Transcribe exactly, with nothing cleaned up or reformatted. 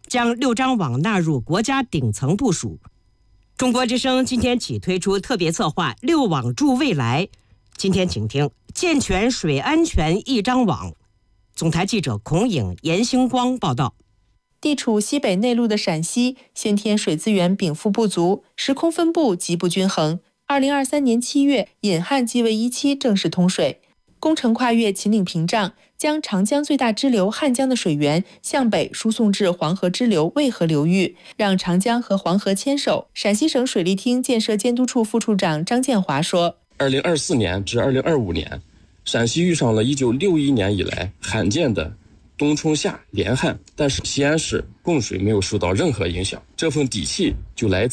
将六张网纳入国家顶层部署。中国之声今天起推出特别策划“六网助未来”，今天请听健全水安全一张网。总台记者孔颖、严星光报道。 地处西北内陆的陕西，先天水资源禀赋不足，时空分布极不均衡。二零二三年七月，引汉济渭一期正式通水，工程跨越秦岭屏障，将长江最大支流汉江的水源向北输送至黄河支流渭河流域，让长江和黄河牵手。陕西省水利厅建设监督处副处长张建华说： 二零二四年至二零二五年，陕西遇上了一九六一年以来罕见的冬冲夏连旱，但是西安市供水没有受到任何影响，这份底气就来自